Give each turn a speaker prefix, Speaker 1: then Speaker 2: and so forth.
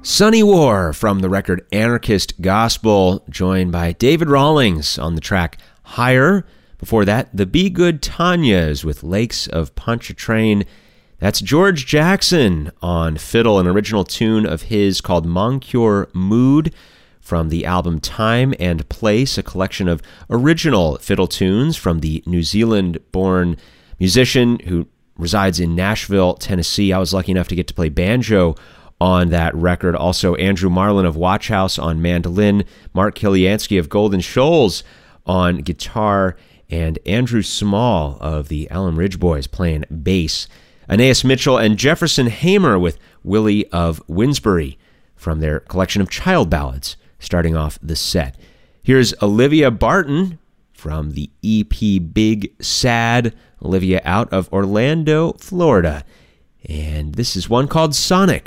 Speaker 1: Sunny War from the record Anarchist Gospel, joined by David Rawlings on the track Higher. Before that, the Be Good Tanyas with Lakes of Pontchartrain. That's George Jackson on fiddle, an original tune of his called Moncure Mood from the album Time and Place, a collection of original fiddle tunes from the New Zealand-born musician who resides in Nashville, Tennessee. I was lucky enough to get to play banjo on that record. Also, Andrew Marlin of Watch House on mandolin, Mark Kiliansky of Golden Shoals on guitar, and Andrew Small of the Allen Ridge Boys playing bass. Aeneas Mitchell and Jefferson Hamer with Willie of Winsbury from their collection of child ballads, starting off the set. Here's Olivia Barton from the EP Big Sad. Olivia out of Orlando, Florida. And this is one called Sonic.